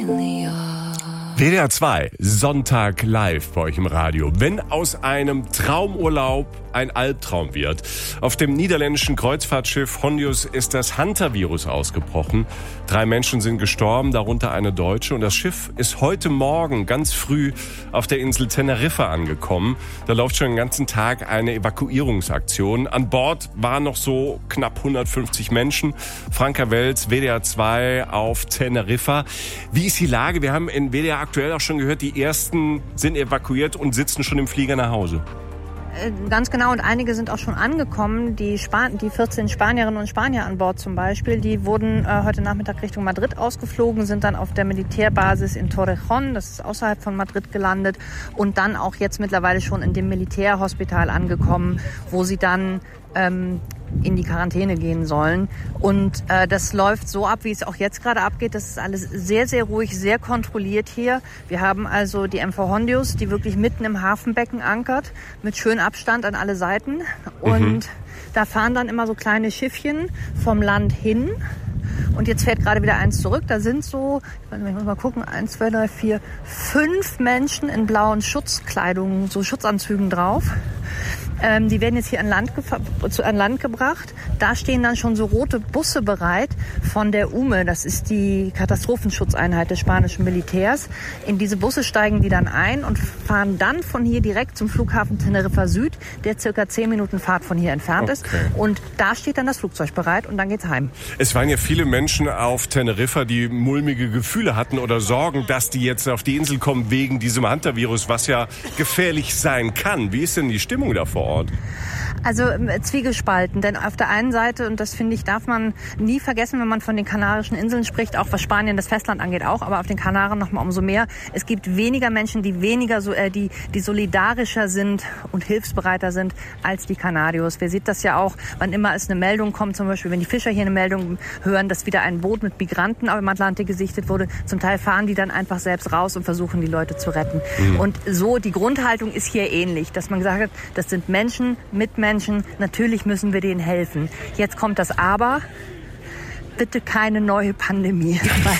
WDR 2, Sonntag live bei euch im Radio. Wenn aus einem Traumurlaub ein Albtraum wird. Auf dem niederländischen Kreuzfahrtschiff Hondius ist das Hantavirus ausgebrochen. 3 Menschen sind gestorben, darunter eine Deutsche. Und das Schiff ist heute Morgen ganz früh auf der Insel Teneriffa angekommen. Da läuft schon den ganzen Tag eine Evakuierungsaktion. An Bord waren noch so knapp 150 Menschen. Franka Welz, WDR 2 auf Teneriffa. Wie ist die Lage? Wir haben in WDR aktuell auch schon gehört, die ersten sind evakuiert und sitzen schon im Flieger nach Hause. Ganz genau, und einige sind auch schon angekommen. Die 14 Spanierinnen und Spanier an Bord zum Beispiel, die wurden heute Nachmittag Richtung Madrid ausgeflogen, sind dann auf der Militärbasis in Torrejón, das ist außerhalb von Madrid, gelandet und dann auch jetzt mittlerweile schon in dem Militärhospital angekommen, wo sie dann in die Quarantäne gehen sollen. Und das läuft so ab, wie es auch jetzt gerade abgeht. Das ist alles sehr, sehr ruhig, sehr kontrolliert hier. Wir haben also die MV Hondius, die wirklich mitten im Hafenbecken ankert, mit schönem Abstand an alle Seiten. Und da fahren dann immer so kleine Schiffchen vom Land hin. Und jetzt fährt gerade wieder eins zurück. Da sind so, ich muss mal gucken, 1, 2, 3, 4, 5 Menschen in blauen Schutzkleidungen, so Schutzanzügen drauf. Die werden jetzt hier an Land gebracht. Da stehen dann schon so rote Busse bereit von der UME. Das ist die Katastrophenschutzeinheit des spanischen Militärs. In diese Busse steigen die dann ein und fahren dann von hier direkt zum Flughafen Teneriffa Süd, der circa 10 Minuten Fahrt von hier entfernt ist. Und da steht dann das Flugzeug bereit und dann geht's heim. Es waren ja viele Menschen auf Teneriffa, die mulmige Gefühle hatten oder Sorgen, dass die jetzt auf die Insel kommen wegen diesem Hantavirus, was ja gefährlich sein kann. Wie ist denn die Stimmung da vor Ort? Also zwiegespalten, denn auf der einen Seite, und das finde ich, darf man nie vergessen, wenn man von den Kanarischen Inseln spricht, auch was Spanien, das Festland angeht auch, aber auf den Kanaren noch mal umso mehr. Es gibt weniger Menschen, die die solidarischer sind und hilfsbereiter sind als die Kanarios. Wir sehen das ja auch, wann immer es eine Meldung kommt, zum Beispiel, wenn die Fischer hier eine Meldung hören, dass wieder ein Boot mit Migranten im Atlantik gesichtet wurde. Zum Teil fahren die dann einfach selbst raus und versuchen, die Leute zu retten. Und so, die Grundhaltung ist hier ähnlich, dass man gesagt hat, das sind Menschen, Mitmenschen, natürlich müssen wir denen helfen. Jetzt kommt das Aber. Bitte keine neue Pandemie.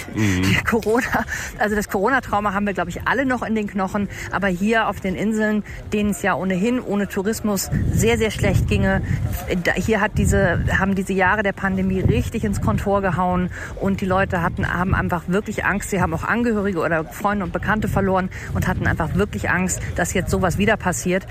Weil das Corona-Trauma haben wir, glaube ich, alle noch in den Knochen. Aber hier auf den Inseln, denen es ja ohnehin ohne Tourismus sehr, sehr schlecht ginge, hier haben diese Jahre der Pandemie richtig ins Kontor gehauen. Und die Leute haben einfach wirklich Angst. Sie haben auch Angehörige oder Freunde und Bekannte verloren und hatten einfach wirklich Angst, dass jetzt sowas wieder passiert.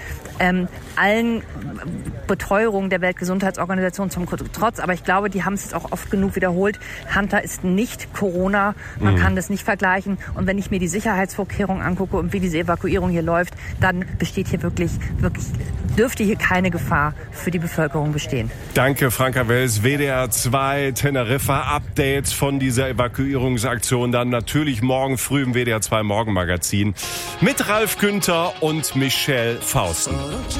Allen Beteuerungen der Weltgesundheitsorganisation zum Trotz. Aber ich glaube, die haben es jetzt auch oft genug wiederholt. Hunter ist nicht Corona, man kann das nicht vergleichen. Und wenn ich mir die Sicherheitsvorkehrungen angucke und wie diese Evakuierung hier läuft, dann besteht hier wirklich, dürfte hier keine Gefahr für die Bevölkerung bestehen. Danke, Franka Welz, WDR 2, Teneriffa, Updates von dieser Evakuierungsaktion dann natürlich morgen früh im WDR 2 Morgenmagazin mit Ralf Günther und Michelle Fausten.